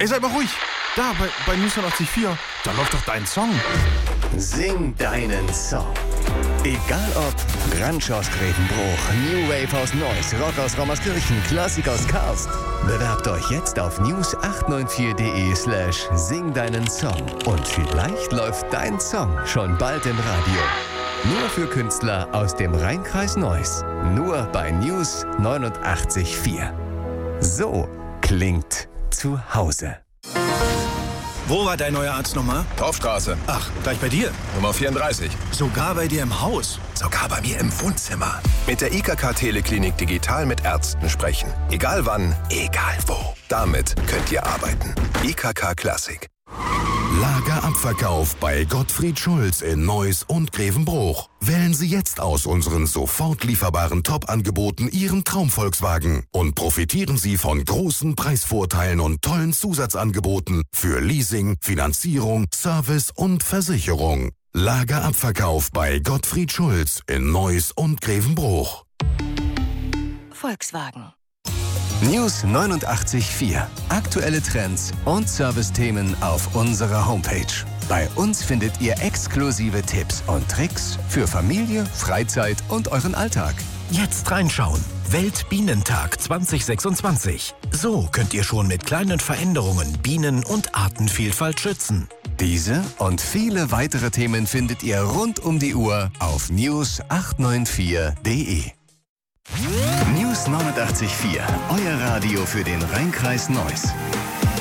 Ey, seid mal ruhig. Da, bei News 84, da läuft doch dein Song. Sing deinen Song. Egal ob Grunge aus Grevenbruch, New Wave aus Neuss, Rock aus Raumerskirchen, Klassik aus Karst. Bewerbt euch jetzt auf news894.de/sing deinen Song. Und vielleicht läuft dein Song schon bald im Radio. Nur für Künstler aus dem Rheinkreis Neuss. Nur bei News 89.4. So klingt zu Hause. Wo war dein neuer Arzt nochmal? Torfstraße. Ach, gleich bei dir? Nummer 34. Sogar bei dir im Haus? Sogar bei mir im Wohnzimmer. Mit der IKK Teleklinik digital mit Ärzten sprechen. Egal wann, egal wo. Damit könnt ihr arbeiten. IKK Klassik. Lagerabverkauf bei Gottfried Schulz in Neuss und Grevenbruch. Wählen Sie jetzt aus unseren sofort lieferbaren Top-Angeboten Ihren Traum-Volkswagen und profitieren Sie von großen Preisvorteilen und tollen Zusatzangeboten für Leasing, Finanzierung, Service und Versicherung. Lagerabverkauf bei Gottfried Schulz in Neuss und Grevenbruch. Volkswagen. News 89.4. Aktuelle Trends und Servicethemen auf unserer Homepage. Bei uns findet ihr exklusive Tipps und Tricks für Familie, Freizeit und euren Alltag. Jetzt reinschauen. Weltbienentag 2026. So könnt ihr schon mit kleinen Veränderungen Bienen- und Artenvielfalt schützen. Diese und viele weitere Themen findet ihr rund um die Uhr auf news894.de. News 89.4, euer Radio für den Rheinkreis Neuss.